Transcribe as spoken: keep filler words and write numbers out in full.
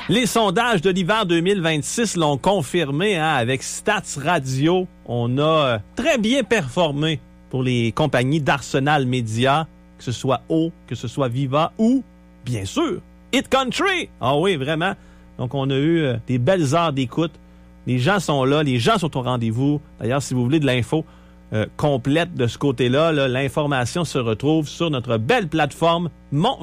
Les sondages de l'hiver deux mille vingt-six l'ont confirmé, hein, avec Stats Radio. On a euh, très bien performé pour les compagnies d'Arsenal Média, que ce soit O, que ce soit Viva ou, bien sûr, Hit Country. Ah oui, vraiment. Donc, on a eu euh, des belles heures d'écoute. Les gens sont là, les gens sont au rendez-vous. D'ailleurs, si vous voulez de l'info euh, complète de ce côté-là, là, l'information se retrouve sur notre belle plateforme Mon